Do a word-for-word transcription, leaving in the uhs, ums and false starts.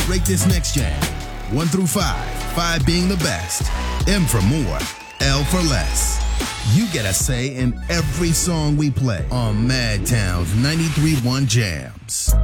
Rate this next jam. One through five. Five being the best. M for more. L for less. You get a say in every song we play on Madtown's ninety-three point one Jams.